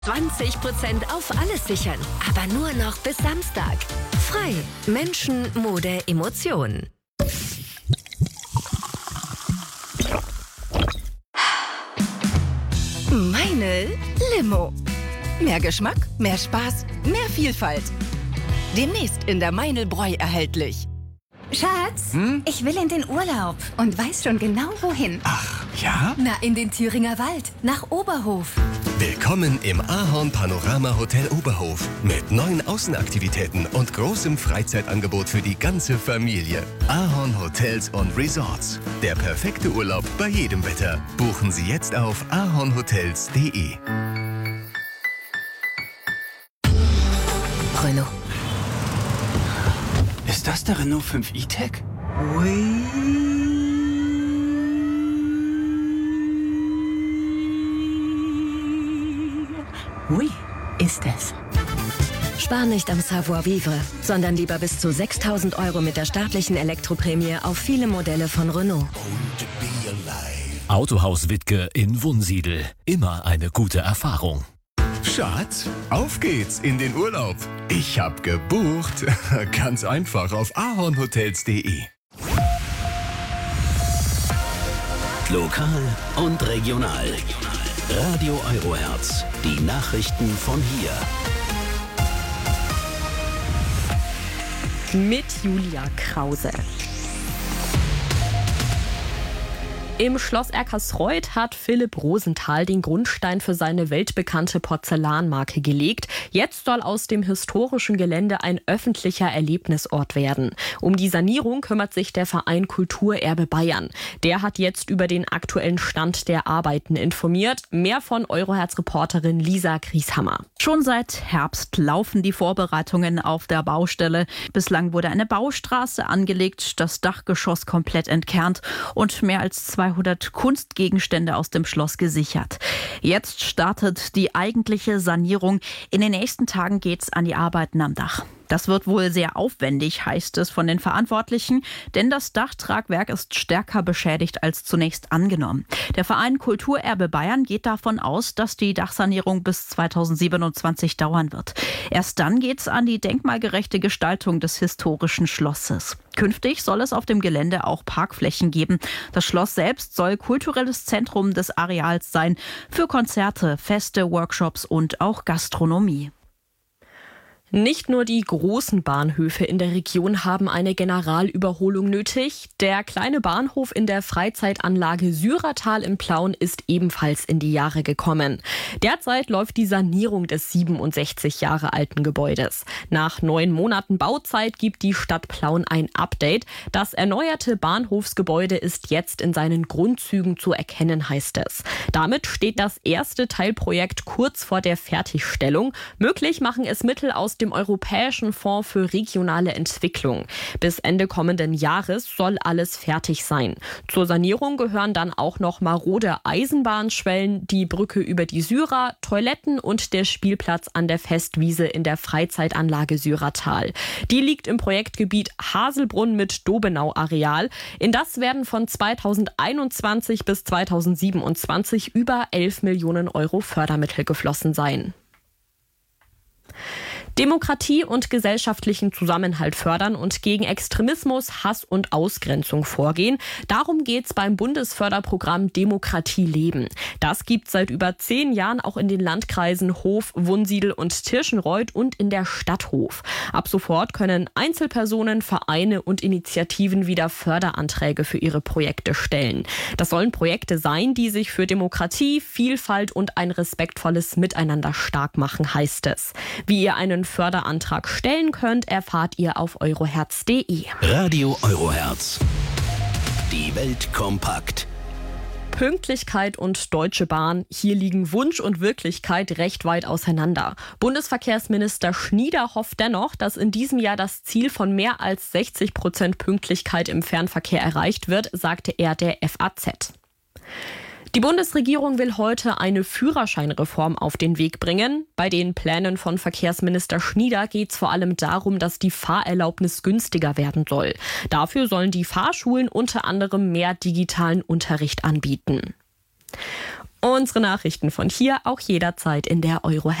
20% auf alles sichern, aber nur noch bis Samstag. Frei. Menschen, Mode, Emotionen. Meine Limo. Mehr Geschmack, mehr Spaß, mehr Vielfalt. Demnächst in der Meinl-Bräu erhältlich. Schatz, ich will in den Urlaub und weiß schon genau wohin. Ach, ja? Na, in den Thüringer Wald, nach Oberhof. Willkommen im Ahorn Panorama Hotel Oberhof mit 9 Außenaktivitäten und großem Freizeitangebot für die ganze Familie. Ahorn Hotels und Resorts. Der perfekte Urlaub bei jedem Wetter. Buchen Sie jetzt auf ahornhotels.de. Renault. Ist das der Renault 5 E-Tech? Oui, ist es. Spar nicht am Savoir-vivre, sondern lieber bis zu 6.000 € mit der staatlichen Elektroprämie auf viele Modelle von Renault. Autohaus Wittke in Wunsiedel. Immer eine gute Erfahrung. Schatz, auf geht's in den Urlaub. Ich hab gebucht. Ganz einfach auf ahornhotels.de. Lokal und regional. Radio Eurohertz. Die Nachrichten von hier. Mit Julia Krause. Im Schloss Erkersreuth hat Philipp Rosenthal den Grundstein für seine weltbekannte Porzellanmarke gelegt. Jetzt soll aus dem historischen Gelände ein öffentlicher Erlebnisort werden. Um die Sanierung kümmert sich der Verein Kulturerbe Bayern. Der hat jetzt über den aktuellen Stand der Arbeiten informiert. Mehr von Eurohertz-Reporterin Lisa Grieshammer. Schon seit Herbst laufen die Vorbereitungen auf der Baustelle. Bislang wurde eine Baustraße angelegt, das Dachgeschoss komplett entkernt und mehr als 200 Kunstgegenstände aus dem Schloss gesichert. Jetzt startet die eigentliche Sanierung. In den nächsten Tagen geht's an die Arbeiten am Dach. Das wird wohl sehr aufwendig, heißt es von den Verantwortlichen, denn das Dachtragwerk ist stärker beschädigt als zunächst angenommen. Der Verein Kulturerbe Bayern geht davon aus, dass die Dachsanierung bis 2027 dauern wird. Erst dann geht's an die denkmalgerechte Gestaltung des historischen Schlosses. Künftig soll es auf dem Gelände auch Parkflächen geben. Das Schloss selbst soll kulturelles Zentrum des Areals sein für Konzerte, Feste, Workshops und auch Gastronomie. Nicht nur die großen Bahnhöfe in der Region haben eine Generalüberholung nötig. Der kleine Bahnhof in der Freizeitanlage Syratal im Plauen ist ebenfalls in die Jahre gekommen. Derzeit läuft die Sanierung des 67 Jahre alten Gebäudes. Nach 9 Monaten Bauzeit gibt die Stadt Plauen ein Update. Das erneuerte Bahnhofsgebäude ist jetzt in seinen Grundzügen zu erkennen, heißt es. Damit steht das erste Teilprojekt kurz vor der Fertigstellung. Möglich machen es Mittel aus dem Europäischen Fonds für regionale Entwicklung. Bis Ende kommenden Jahres soll alles fertig sein. Zur Sanierung gehören dann auch noch marode Eisenbahnschwellen, die Brücke über die Syra, Toiletten und der Spielplatz an der Festwiese in der Freizeitanlage Syratal. Die liegt im Projektgebiet Haselbrunn mit Dobenau-Areal. In das werden von 2021 bis 2027 über 11 Millionen € Fördermittel geflossen sein. Demokratie und gesellschaftlichen Zusammenhalt fördern und gegen Extremismus, Hass und Ausgrenzung vorgehen. Darum geht's beim Bundesförderprogramm Demokratie leben. Das gibt's seit über 10 Jahren auch in den Landkreisen Hof, Wunsiedel und Tirschenreuth und in der Stadt Hof. Ab sofort können Einzelpersonen, Vereine und Initiativen wieder Förderanträge für ihre Projekte stellen. Das sollen Projekte sein, die sich für Demokratie, Vielfalt und ein respektvolles Miteinander stark machen, heißt es. Wie ihr einen Förderantrag stellen könnt, erfahrt ihr auf eurohertz.de. Radio Eurohertz. Die Welt kompakt. Pünktlichkeit und Deutsche Bahn, hier liegen Wunsch und Wirklichkeit recht weit auseinander. Bundesverkehrsminister Schnieder hofft dennoch, dass in diesem Jahr das Ziel von mehr als 60% Pünktlichkeit im Fernverkehr erreicht wird, sagte er der FAZ. Die Bundesregierung will heute eine Führerscheinreform auf den Weg bringen. Bei den Plänen von Verkehrsminister Schnieder geht es vor allem darum, dass die Fahrerlaubnis günstiger werden soll. Dafür sollen die Fahrschulen unter anderem mehr digitalen Unterricht anbieten. Unsere Nachrichten von hier auch jederzeit in der Euro